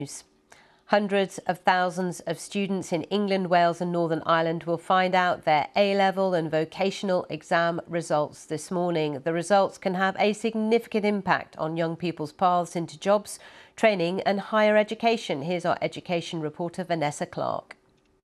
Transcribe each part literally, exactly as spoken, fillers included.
Hundreds of thousands of students in England, Wales and Northern Ireland will find out their A-level and vocational exam results this morning. The results can have a significant impact on young people's paths into jobs, training and higher education. Here's our education reporter, Vanessa Clark.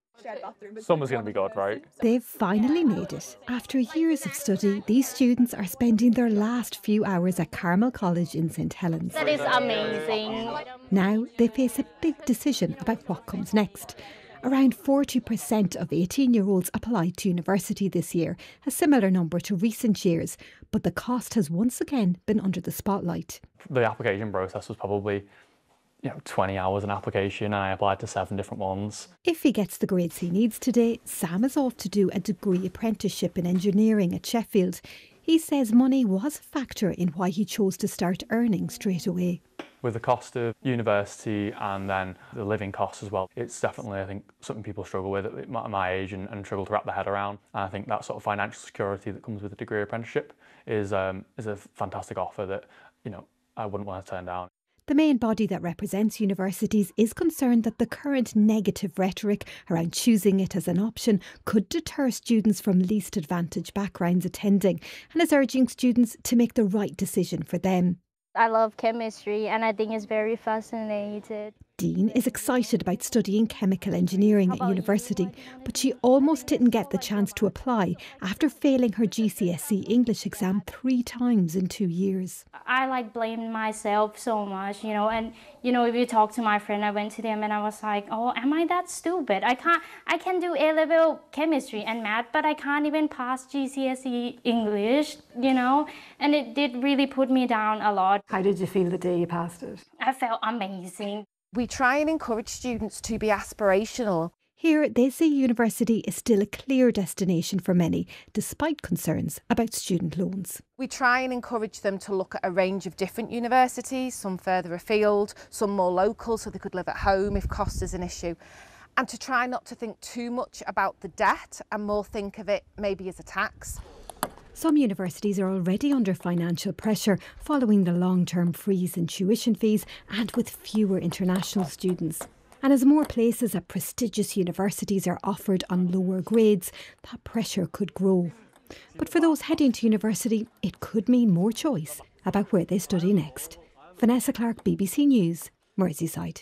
Summer's going to be good, right? They've finally made it. After years of study, these students are spending their last few hours at Carmel College in Saint Helens. That is amazing. Now they face a big decision about what comes next. Around forty percent of eighteen-year-olds applied to university this year, a similar number to recent years, but the cost has once again been under the spotlight. The application process was probably you know, twenty hours an application and I applied to seven different ones. If he gets the grades he needs today, Sam is off to do a degree apprenticeship in engineering at Sheffield. He says money was a factor in why he chose to start earning straight away. With the cost of university and then the living costs as well, it's definitely, I think, something people struggle with at my, my age and, and struggle to wrap their head around. And I think that sort of financial security that comes with a degree apprenticeship is, um, is a fantastic offer that, you know, I wouldn't want to turn down. The main body that represents universities is concerned that the current negative rhetoric around choosing it as an option could deter students from least advantaged backgrounds attending, and is urging students to make the right decision for them. I love chemistry and I think it's very fascinating. Dean is excited about studying chemical engineering at university, but she almost didn't get the chance to apply after failing her G C S E English exam three times in two years. I like blame myself so much, you know, and you know, if you talk to my friend, I went to them and I was like, oh, am I that stupid? I can't, I can do A-level chemistry and math, but I can't even pass G C S E English, you know, and it did really put me down a lot. How did you feel the day you passed it? I felt amazing. We try and encourage students to be aspirational. Here, they say university is still a clear destination for many, despite concerns about student loans. We try and encourage them to look at a range of different universities, some further afield, some more local so they could live at home if cost is an issue. And to try not to think too much about the debt and more think of it maybe as a tax. Some universities are already under financial pressure following the long-term freeze in tuition fees and with fewer international students. And as more places at prestigious universities are offered on lower grades, that pressure could grow. But for those heading to university, it could mean more choice about where they study next. Vanessa Clark, B B C News, Merseyside.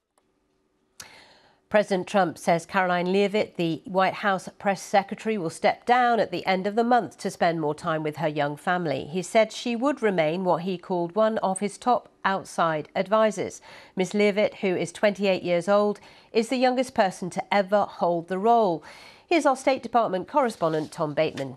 President Trump says Caroline Leavitt, the White House press secretary, will step down at the end of the month to spend more time with her young family. He said she would remain what he called one of his top outside advisors. Miss Leavitt, who is twenty-eight years old, is the youngest person to ever hold the role. Here's our State Department correspondent, Tom Bateman.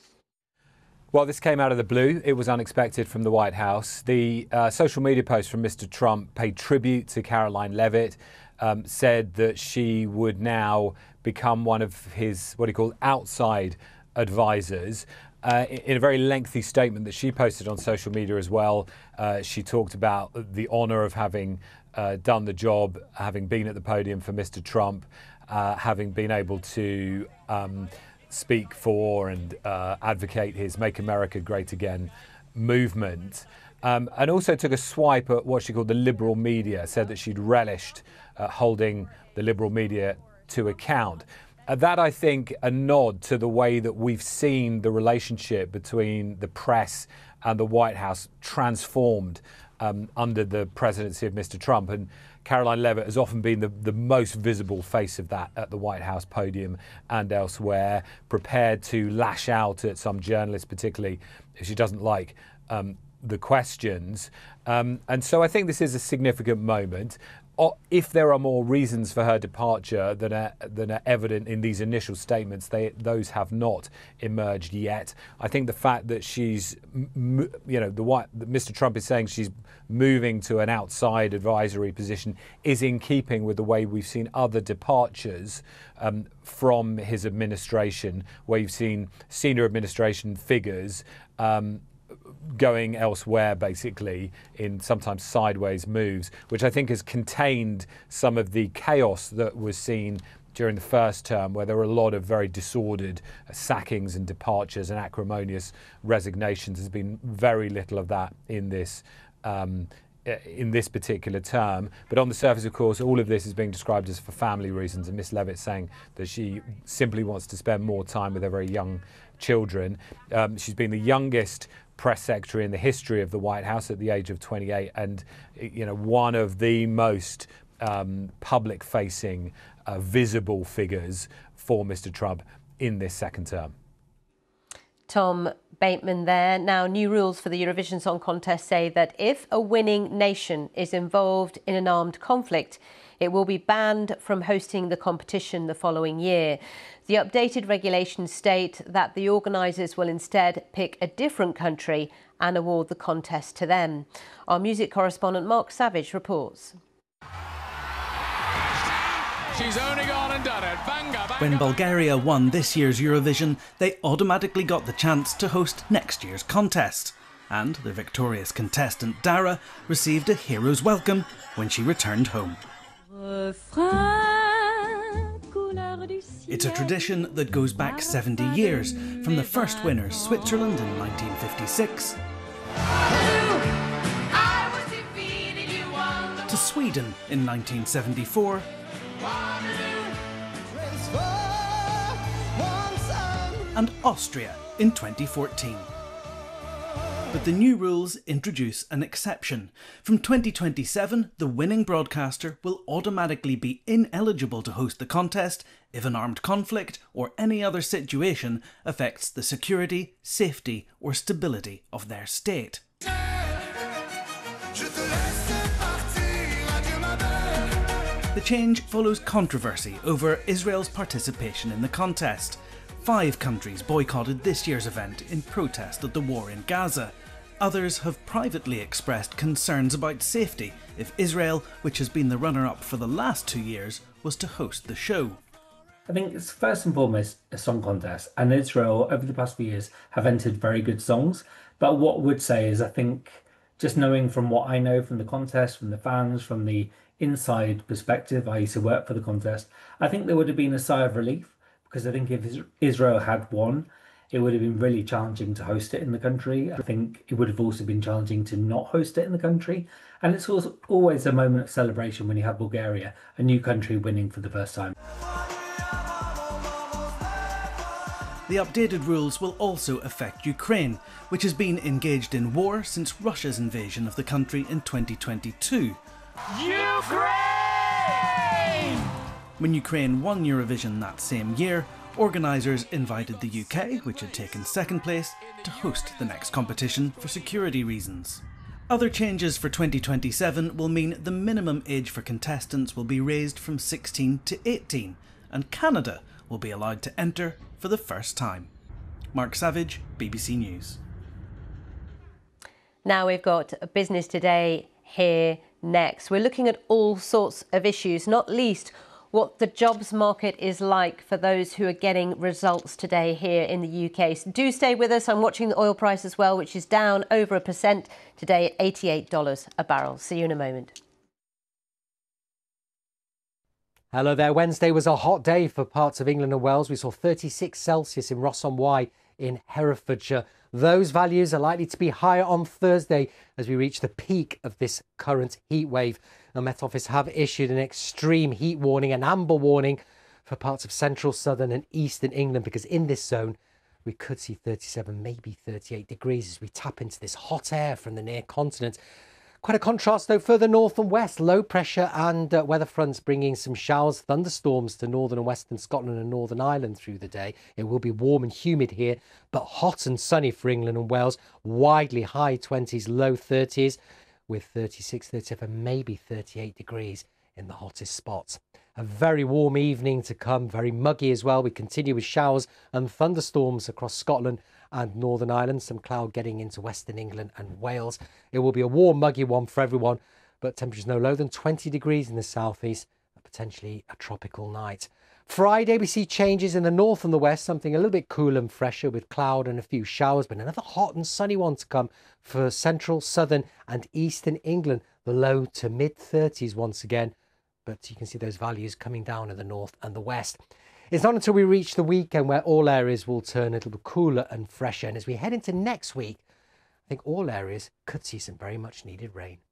Well, this came out of the blue. It was unexpected from the White House. The uh, social media post from Mister Trump paid tribute to Caroline Leavitt, um, said that she would now become one of his, what he called, outside advisors. Uh, in a very lengthy statement that she posted on social media as well, uh, she talked about the honour of having uh, done the job, having been at the podium for Mister Trump, uh, having been able to um, speak for and uh, advocate his Make America Great Again movement. Um, and also took a swipe at what she called the liberal media, said that she'd relished uh, holding the liberal media to account. Uh, that, I think, a nod to the way that we've seen the relationship between the press and the White House transformed um, under the presidency of Mister Trump. And Caroline Leavitt has often been the, the most visible face of that at the White House podium and elsewhere, prepared to lash out at some journalists, particularly if she doesn't like um, the questions. Um, and so I think this is a significant moment. If there are more reasons for her departure than are, than are evident in these initial statements, they, those have not emerged yet. I think the fact that she's, you know, the what Mister Trump is saying she's moving to an outside advisory position is in keeping with the way we've seen other departures um, from his administration, where you've seen senior administration figures um, going elsewhere, basically, in sometimes sideways moves, which I think has contained some of the chaos that was seen during the first term, where there were a lot of very disordered sackings and departures and acrimonious resignations. There's been very little of that in this um, in this particular term. But on the surface, of course, all of this is being described as for family reasons, and Miss Levitt saying that she simply wants to spend more time with her very young children. Um, she's been the youngest press secretary in the history of the White House at the age of twenty-eight, and you know, one of the most um, public-facing, uh, visible figures for Mister Trump in this second term. Tom Bateman there. Now, new rules for the Eurovision Song Contest say that if a winning nation is involved in an armed conflict, it will be banned from hosting the competition the following year. The updated regulations state that the organisers will instead pick a different country and award the contest to them. Our music correspondent Mark Savage reports. She's only gone and done it. Banga, banga, when Bulgaria won this year's Eurovision, they automatically got the chance to host next year's contest. And the victorious contestant Dara received a hero's welcome when she returned home. It's a tradition that goes back seventy years, from the first winners, Switzerland in nineteen fifty-six, to Sweden in nineteen seventy-four, and Austria in twenty fourteen. But the new rules introduce an exception. From twenty twenty-seven, the winning broadcaster will automatically be ineligible to host the contest if an armed conflict or any other situation affects the security, safety or stability of their state. The change follows controversy over Israel's participation in the contest. Five countries boycotted this year's event in protest at the war in Gaza. Others have privately expressed concerns about safety if Israel, which has been the runner-up for the last two years, was to host the show. I think it's first and foremost a song contest, and Israel over the past few years have entered very good songs. But what I would say is I think just knowing from what I know from the contest, from the fans, from the inside perspective, I used to work for the contest, I think there would have been a sigh of relief, because I think if Israel had won, it would have been really challenging to host it in the country. I think it would have also been challenging to not host it in the country. And it's also always a moment of celebration when you have Bulgaria, a new country, winning for the first time. The updated rules will also affect Ukraine, which has been engaged in war since Russia's invasion of the country in twenty twenty-two. Ukraine! When Ukraine won Eurovision that same year, organisers invited the U K, which had taken second place, to host the next competition for security reasons. Other changes for twenty twenty-seven will mean the minimum age for contestants will be raised from sixteen to eighteen, and Canada will be allowed to enter for the first time. Mark Savage, B B C News. Now we've got Business Today here next. We're looking at all sorts of issues, not least what the jobs market is like for those who are getting results today here in the U K. So do stay with us. I'm watching the oil price as well, which is down over a percent today at eighty-eight dollars a barrel. See you in a moment. Hello there. Wednesday was a hot day for parts of England and Wales. We saw thirty-six Celsius in Ross-on-Wye in Herefordshire. Those values are likely to be higher on Thursday as we reach the peak of this current heat wave. The Met Office have issued an extreme heat warning, an amber warning for parts of central, southern and eastern England, because in this zone we could see thirty-seven, maybe thirty-eight degrees as we tap into this hot air from the near continent. Quite a contrast though further north and west. Low pressure and uh, weather fronts bringing some showers, thunderstorms to northern and western Scotland and Northern Ireland through the day. It will be warm and humid here, but hot and sunny for England and Wales. Widely high twenties, low thirties with thirty-six, thirty-seven, maybe thirty-eight degrees in the hottest spots. A very warm evening to come, very muggy as well. We continue with showers and thunderstorms across Scotland and Northern Ireland, some cloud getting into Western England and Wales. It will be a warm, muggy one for everyone, but temperatures no lower than twenty degrees in the southeast, potentially a tropical night. Friday, we see changes in the north and the west, something a little bit cooler and fresher with cloud and a few showers, but another hot and sunny one to come for central, southern and eastern England. The low to mid thirties once again, but you can see those values coming down in the north and the west. It's not until we reach the weekend where all areas will turn a little bit cooler and fresher. And as we head into next week, I think all areas could see some very much needed rain.